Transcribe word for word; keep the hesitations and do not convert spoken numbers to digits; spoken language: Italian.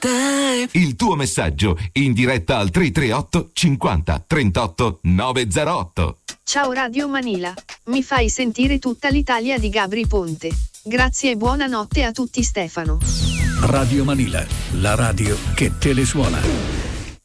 Il tuo messaggio in diretta al tre tre otto cinquanta trentotto novecentootto. Ciao Radio Manila, mi fai sentire tutta l'Italia di Gabri Ponte. Grazie e buonanotte a tutti Stefano. Radio Manila, la radio che te le suona.